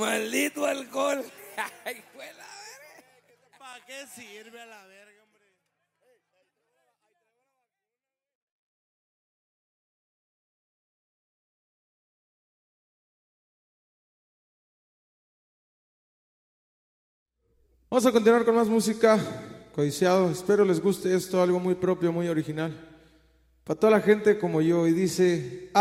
Maldito alcohol. Ay, fue la verga. ¿Para qué sirve a la verga, hombre? Vamos a continuar con más música, codiciado. Espero les guste esto, algo muy propio, muy original. Para toda la gente como yo, y dice...